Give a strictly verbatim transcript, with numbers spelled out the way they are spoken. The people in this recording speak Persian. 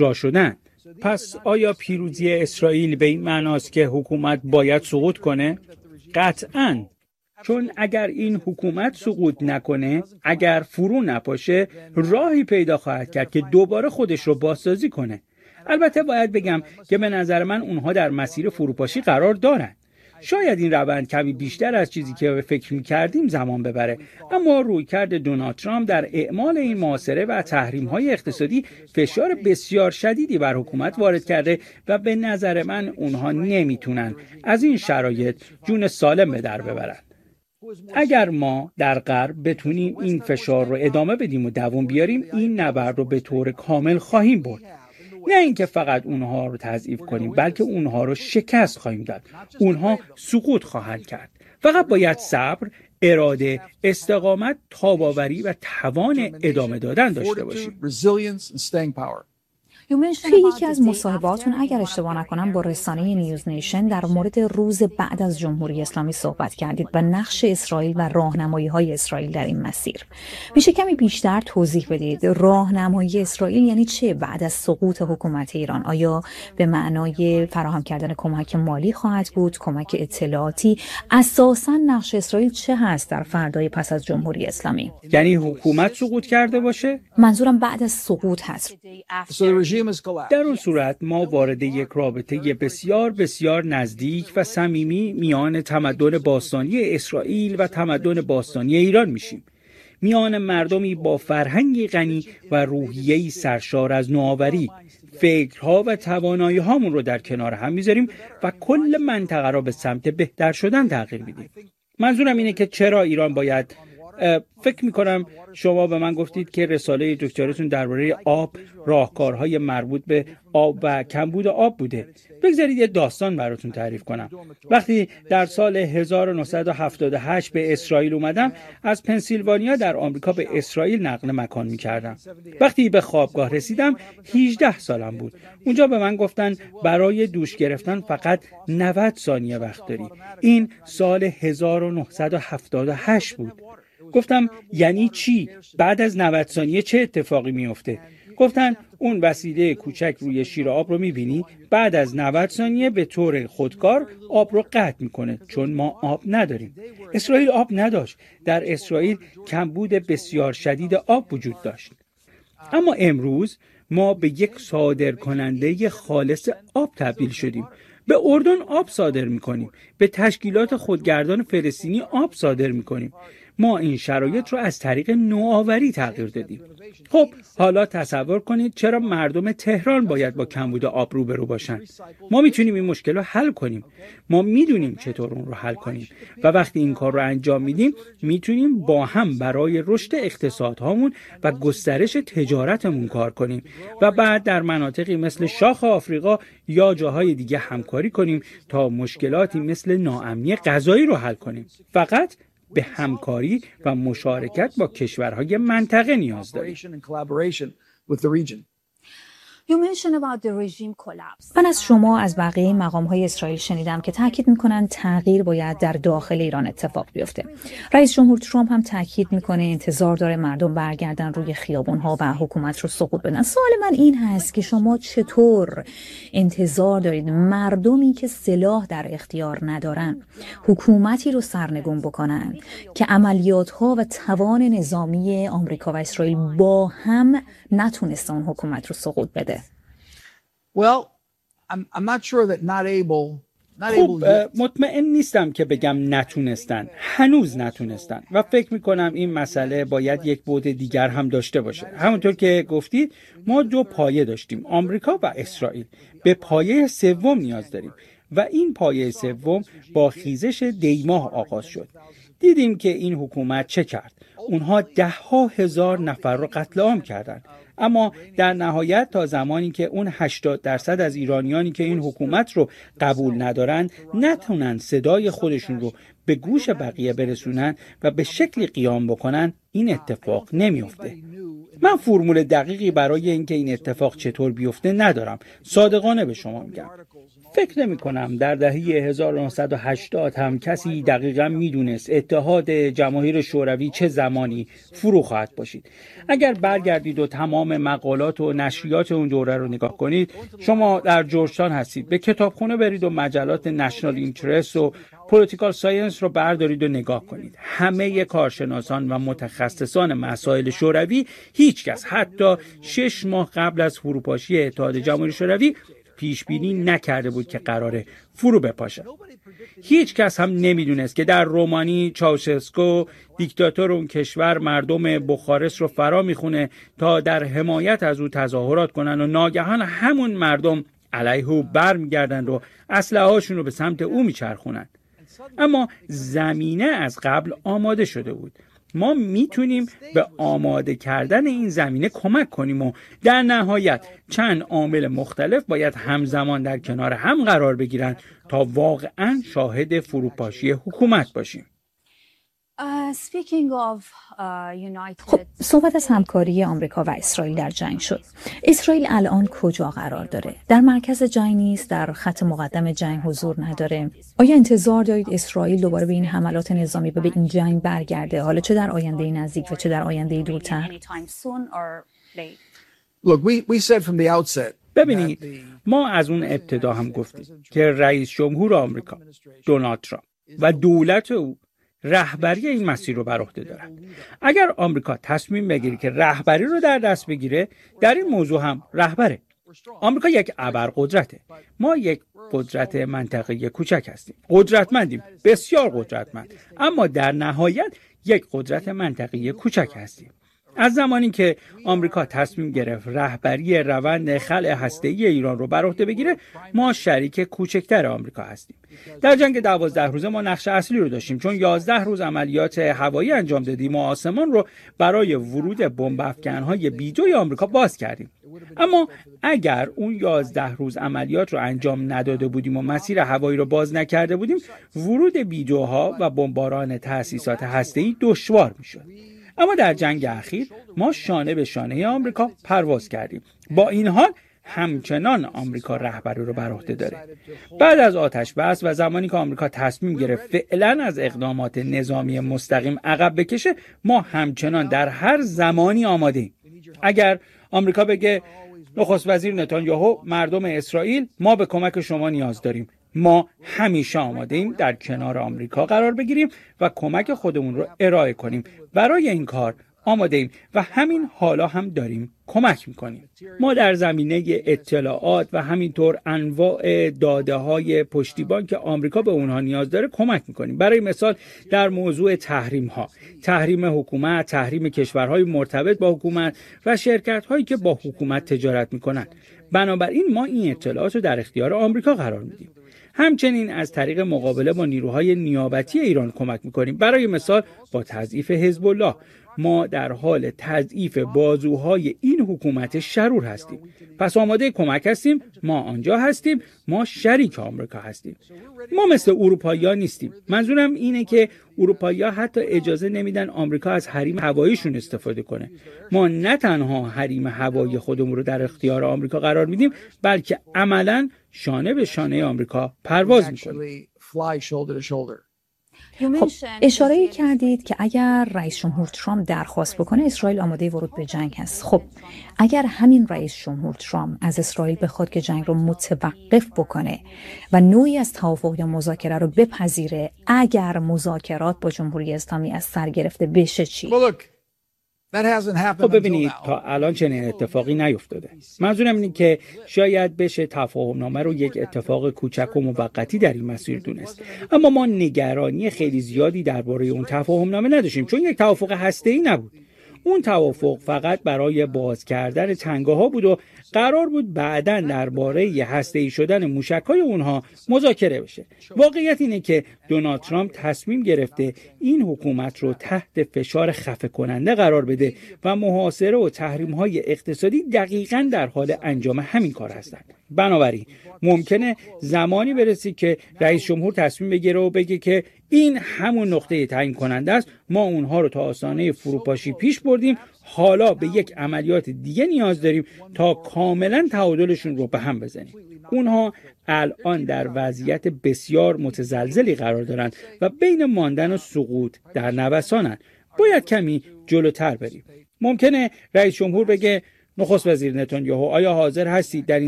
اجرا شدن. پس آیا پیروزی اسرائیل به این معناست که حکومت باید سقوط کنه؟ قطعاً. چون اگر این حکومت سقوط نکنه، اگر فرو نپاشه، راهی پیدا خواهد کرد که دوباره خودش رو بازسازی کنه. البته باید بگم که به نظر من اونها در مسیر فروپاشی قرار دارن. شاید این روند کمی بیشتر از چیزی که به فکر می‌کردیم زمان ببره، اما رویکرد دونالد ترامپ در اعمال این محاصره و تحریم‌های اقتصادی فشار بسیار شدیدی بر حکومت وارد کرده و به نظر من اونها نمیتونن از این شرایط جون سالم به در ببرن. اگر ما در غرب بتونیم این فشار رو ادامه بدیم و دوام بیاریم، این نبرد رو به طور کامل خواهیم برد. نه اینکه فقط اونها رو تضعیف کنیم، بلکه اونها رو شکست خواهیم داد. اونها سقوط خواهند کرد. فقط باید صبر، اراده، استقامت، تاب‌آوری و توان ادامه دادن داشته باشیم. توی یکی از مصاحبهاتون اگر اشتباه نکنم با رسانه نیوز نیشن در مورد روز بعد از جمهوری اسلامی صحبت کردید و نقش اسرائیل و راهنمایی‌های اسرائیل در این مسیر. میشه کمی بیشتر توضیح بدید؟ راهنمایی اسرائیل یعنی چه بعد از سقوط حکومت ایران؟ آیا به معنای فراهم کردن کمک مالی خواهد بود، کمک اطلاعاتی؟ اساساً نقش اسرائیل چه هست در فردای پس از جمهوری اسلامی؟ یعنی حکومت سقوط کرده باشه؟ منظورم بعد از سقوط هست. در اون صورت ما وارد یک رابطه بسیار بسیار نزدیک و صمیمی میان تمدن باستانی اسرائیل و تمدن باستانی ایران میشیم. میان مردمی با فرهنگی غنی و روحیه‌ای سرشار از نوآوری، فکرها و توانایی‌هامون رو در کنار هم میذاریم و کل منطقه را به سمت بهتر شدن تغییر میدیم. منظورم اینه که چرا ایران باید فکر میکنم شما به من گفتید که رساله دکتراتون درباره آب، راهکارهای مربوط به آب و کمبود آب بوده. بگذارید یه داستان براتون تعریف کنم. وقتی در سال هزار و نهصد و هفتاد و هشت به اسرائیل اومدم، از پنسیلوانیا در آمریکا به اسرائیل نقل مکان میکردم. وقتی به خوابگاه رسیدم هجده سالم بود. اونجا به من گفتن برای دوش گرفتن فقط نود ثانیه وقت داری. این سال هزار و نهصد و هفتاد و هشت بود. گفتم یعنی چی؟ بعد از نود ثانیه چه اتفاقی میفته؟ گفتن اون وسیله کوچک روی شیر آب رو میبینی؟ بعد از نود ثانیه به طور خودکار آب رو قطع میکنه، چون ما آب نداریم. اسرائیل آب نداشت. در اسرائیل کمبود بسیار شدید آب وجود داشت. اما امروز ما به یک صادرکننده خالص آب تبدیل شدیم. به اردن آب صادر میکنیم. به تشکیلات خودگردان فلسطینی آب صادر میکنیم. ما این شرایط رو از طریق نوآوری تغییر دادیم. خب حالا تصور کنید چرا مردم تهران باید با کمبود آب روبرو باشن؟ ما میتونیم این مشکل رو حل کنیم. ما میدونیم چطور اون رو حل کنیم و وقتی این کار رو انجام میدیم میتونیم با هم برای رشد اقتصادهامون و گسترش تجارتمون کار کنیم و بعد در مناطقی مثل شاخ آفریقا یا جاهای دیگه همکاری کنیم تا مشکلاتی مثل ناامنی غذایی رو حل کنیم. فقط به همکاری و مشارکت با کشورهای منطقه نیاز داریم. من از شما از بقیه مقام‌های اسرائیل شنیدم که تاکید می‌کنند تغییر باید در داخل ایران اتفاق بیفته. رئیس جمهور ترامپ هم تاکید می‌کنه انتظار داره مردم برگردن روی خیابان‌ها و حکومت رو سقوط بدن. سوال من این هست که شما چطور انتظار دارید مردمی که سلاح در اختیار ندارن حکومتی رو سرنگون بکنن که عملیات‌ها و توان نظامی آمریکا و اسرائیل با هم نتونستن اون حکومت رو سقوط بده؟ Well, I'm, I'm not sure that not able, not خب able مطمئن نیستم که بگم نتونستن. هنوز نتونستن و فکر میکنم این مسئله باید یک بعد دیگر هم داشته باشه. همونطور که گفتید ما دو پایه داشتیم، آمریکا و اسرائیل. به پایه سوم نیاز داریم و این پایه سوم با خیزش دیماه آغاز شد. دیدیم که این حکومت چه کرد. اونها ده ها هزار نفر رو قتل عام کردند. اما در نهایت تا زمانی که اون هشتاد درصد از ایرانیانی که این حکومت رو قبول ندارن نتونن صدای خودشون رو به گوش بقیه برسونن و به شکلی قیام بکنن، این اتفاق نمیفته. من فرمول دقیقی برای اینکه این اتفاق چطور بیفته ندارم. صادقانه به شما میگم. فکر نمی کنم در دهه هزار و نهصد و هشتاد هم کسی دقیقاً میدونست اتحاد جماهیر شوروی چه زمانی فرو خواهد باشید. اگر برگردید و تمام مقالات و نشریات اون دوره رو نگاه کنید، شما در جورجتاون هستید، به کتابخونه برید و مجلات نشنال اینترست و پولیتیکال ساینس رو بردارید و نگاه کنید. همه کارشناسان و متخصصان مسائل شوروی، هیچ کس حتی شش ماه قبل از فروپاشی اتحاد جماهیر شوروی پیش بینی نکرده بود که قراره فرو بپاشه. هیچ کس هم نمیدونست که در رومانی چاوشسکو، دیکتاتور اون کشور، مردم بخارست رو فرا میخونه تا در حمایت از او تظاهرات کنن و ناگهان همون مردم علیه او برمیگردن و اسلحه هاشون رو به سمت او میچرخونن. اما زمینه از قبل آماده شده بود. ما میتونیم به آماده کردن این زمینه کمک کنیم و در نهایت چند عامل مختلف باید همزمان در کنار هم قرار بگیرن تا واقعاً شاهد فروپاشی حکومت باشیم. خب صحبت از همکاری آمریکا و اسرائیل در جنگ شد. اسرائیل الان کجا قرار داره؟ در مرکز جنگ نیست؟ در خط مقدم جنگ حضور نداره؟ آیا انتظار دارید اسرائیل دوباره به این حملات نظامی و به این جنگ برگرده، حالا چه در آینده نزدیک و چه در آینده دورتر؟ ببینید، ما از اون ابتدا هم گفتیم که رئیس جمهور آمریکا دونالد ترامپ و دولت او رهبری این مسیر رو بر عهده دارن. اگر آمریکا تصمیم بگیره که رهبری رو در دست بگیره، در این موضوع هم رهبره. آمریکا یک ابرقدرته. ما یک قدرت منطقه‌ای کوچک هستیم. قدرتمندیم، بسیار قدرتمند، اما در نهایت یک قدرت منطقه‌ای کوچک هستیم. از زمانی که آمریکا تصمیم گرفت رهبری روند خلع هسته‌ای ایران رو بر عهده بگیره، ما شریک کوچکتر آمریکا هستیم. در جنگ دوازده روزه ما نقش اصلی رو داشتیم، چون یازده روز عملیات هوایی انجام دادیم و آسمان رو برای ورود بمب افکن‌های بیجوی آمریکا باز کردیم. اما اگر اون یازده روز عملیات رو انجام نداده بودیم و مسیر هوایی رو باز نکرده بودیم، ورود بیجوها و بمباران تأسیسات هسته‌ای دشوار می‌شد. اما در جنگ اخیر ما شانه به شانه آمریکا پرواز کردیم. با این حال همچنان آمریکا رهبری رو بر عهده داره. بعد از آتش بس و زمانی که آمریکا تصمیم گرفت فعلا از اقدامات نظامی مستقیم عقب بکشه، ما همچنان در هر زمانی آماده ایم. اگر آمریکا بگه نخست وزیر نتانیاهو، مردم اسرائیل، ما به کمک شما نیاز داریم، ما همیشه آماده ایم در کنار آمریکا قرار بگیریم و کمک خودمون رو ارائه کنیم. برای این کار آماده ایم و همین حالا هم داریم کمک میکنیم. ما در زمینه اطلاعات و همینطور انواع داده های پشتیبان که آمریکا به اونها نیاز داره کمک میکنیم. برای مثال در موضوع تحریم ها، تحریم حکومت، تحریم کشورهای مرتبط با حکومت و شرکت هایی که با حکومت تجارت میکنن. بنابراین ما این اطلاعات رو در اختیار آمریکا قرار میدیم. همچنین از طریق مقابله با نیروهای نیابتی ایران کمک میکنیم. برای مثال با تضعیف حزب الله، ما در حال تضعیف بازوهای این حکومت شرور هستیم. پس آماده کمک هستیم، ما آنجا هستیم، ما شریک آمریکا هستیم. ما مثل اروپایی‌ها نیستیم. منظورم اینه که اروپایی‌ها حتی اجازه نمیدن آمریکا از حریم هواییشون استفاده کنه. ما نه تنها حریم هوایی خودمون رو در اختیار آمریکا قرار میدیم، بلکه عملاً شانه به شانه آمریکا پرواز میکنیم. خب اشاره کردید که اگر رئیس جمهور ترامپ درخواست بکنه اسرائیل آماده ورود به جنگ هست. خب اگر همین رئیس جمهور ترامپ از اسرائیل بخواد که جنگ رو متوقف بکنه و نوعی از توافق یا مذاکره رو بپذیره، اگر مذاکرات با جمهوری اسلامی از سر گرفته بشه چی؟ خب ببینید، تا الان چنین اتفاقی نیفتاده. منظورم اینه که شاید بشه تفاهمنامه رو یک اتفاق کوچک و موقتی در این مسیر دونست، اما ما نگرانی خیلی زیادی درباره اون تفاهمنامه نداشتیم، چون یک توافق هسته‌ای نبود. اون توافق فقط برای باز کردن تنگه‌ها بود و قرار بود بعداً درباره هسته‌ای شدن موشک‌های اونها مذاکره بشه. واقعیت اینه که دونالد ترامپ تصمیم گرفته این حکومت رو تحت فشار خفه کننده قرار بده و محاصره و تحریم‌های اقتصادی دقیقاً در حال انجام همین کار هستند. بنابراین ممکنه زمانی برسه که رئیس جمهور تصمیم بگیره و بگه که این همون نقطه تعیین کننده است. ما اونها رو تا آستانه فروپاشی پیش بردیم، حالا به یک عملیات دیگه نیاز داریم تا کاملا تعادلشون رو به هم بزنیم. اونها الان در وضعیت بسیار متزلزلی قرار دارند و بین ماندن و سقوط در نوسانند. باید کمی جلوتر بریم. ممکنه رئیس جمهور بگه نخست وزیر نتانیاهو آیا حاضر هستید در این